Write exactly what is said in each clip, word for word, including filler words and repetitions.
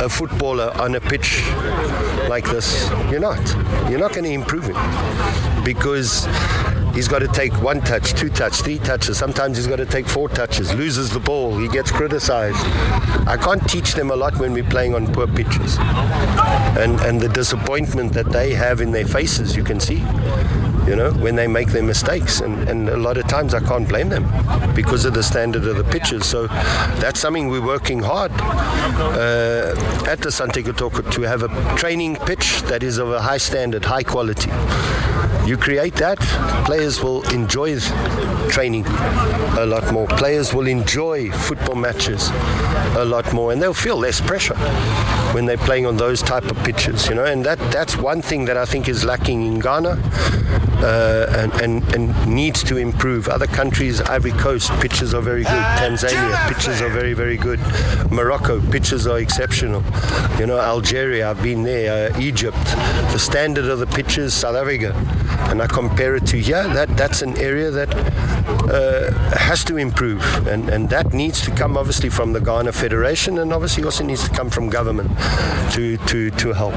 a footballer on a pitch like this? You're not. You're not going to improve him because he's got to take one touch, two touch, three touches. Sometimes he's got to take four touches, loses the ball, he gets criticized. I can't teach them a lot when we're playing on poor pitches. And and the disappointment that they have in their faces, you can see, you know, when they make their mistakes. And, and a lot of times I can't blame them because of the standard of the pitches. So that's something we're working hard uh, at the Asante Kotoko to have a training pitch that is of a high standard, high quality. You create that, players will enjoy training a lot more. Players will enjoy football matches a lot more, and they'll feel less pressure when they're playing on those type of pitches, you know. And that that's one thing that I think is lacking in Ghana uh, and, and, and needs to improve. Other countries, Ivory Coast, pitches are very good. Tanzania, pitches are very, very good. Morocco, pitches are exceptional. You know, Algeria, I've been there. Uh, Egypt, the standard of the pitches, South Africa. And I compare it to here, that, that's an area that uh, has to improve. And, and that needs to come obviously from the Ghana Federation, and obviously also needs to come from government to, to, to help.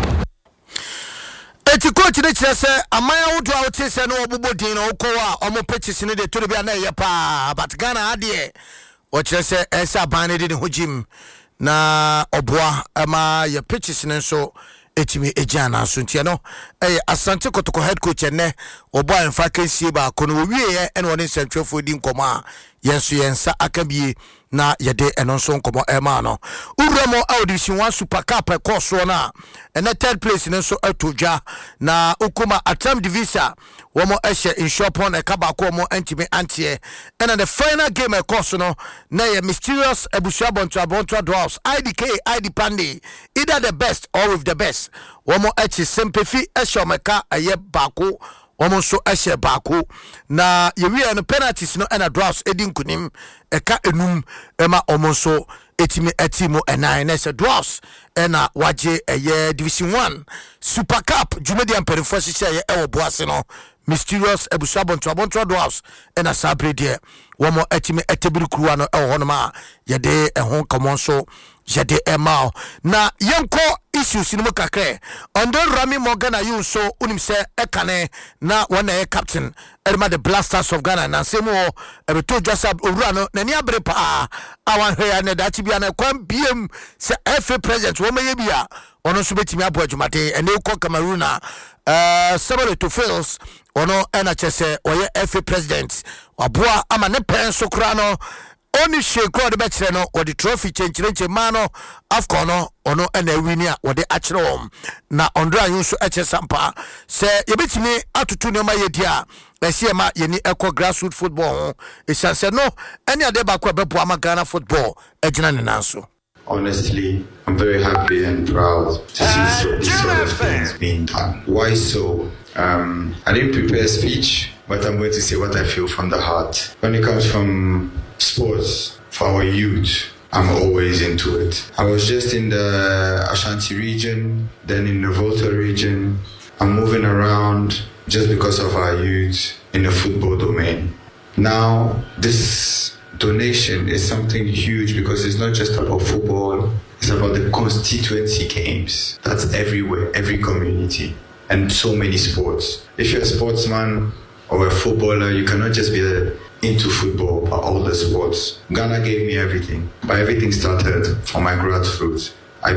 Eti coach ne kire se amaya wodo a wote se no obobodin no kowa omo pitches ne de to bia na ye pa but Ghana ade o kire se esa ban ne de ho jim na oboa ama ye pitches ne so etimi ejana so ntia no eh Asante Kotoko head coach ene obo anfa kansie ba kono wie ye ene woni sentwefo di nkoma a yenso yensa akabie na yede eno so nkomo ema no uremo audition one super cup e course na ene third place ne so atodwa na ukuma atam divisa womo ehye inshopon e kabako mo antime antie ene the final game e course no na ye mysterious ebusua bonto abonto dwarfs idk id pande either the best or with the best womo echi sempefi ehye omeka aye bako womo so ehye bako na yewie no penalties no ena dwarfs edin kunim eka enum ema womo so etimi etimo enan na se dwarfs ena waje eye division one super cup jumedi amperifo sise ye ewo boase no mysterious ebusabon to dwarfs ena sabre de womo etimi etebiri kruwa no ewo hono ma yede ehon common so yede emao na yenko issues ni mukakre ondo Rami Morgan ayu so unim se ekane na wana e captain erma the Blasters of Ghana na semo ebeto Joseph owura no na ni abere pa awan hwe na dachi bia na kwam biem se F A president wo meye bia ono so betimi abo adwumate ene ko Cameroon na uh Samuel Eto'o ono ena chese oye F A president aboa ama ne pen so kra no oni sheko de betire no o the trophy chenchirenche mano afcon no ono ena wini a wo de akire wom na ondra yun so eche sampa se yebetimi atutu ne ma yedia ese ma yeni eco grassroots football esanse no any ade ba ko bebo ama Ghana football ejina ne nanso. Honestly, I'm very happy and proud to see so, this sort of things being done. Why so? Um, I didn't prepare a speech, but I'm going to say what I feel from the heart. When it comes from sports for our youth, I'm always into it. I was just in the Ashanti region, then in the Volta region. I'm moving around just because of our youth in the football domain. Now, this donation is something huge because it's not just about football, it's about the constituency games. That's everywhere, every community, and so many sports. If you're a sportsman or a footballer, you cannot just be into football, but all the sports. Ghana gave me everything, but everything started from my grassroots.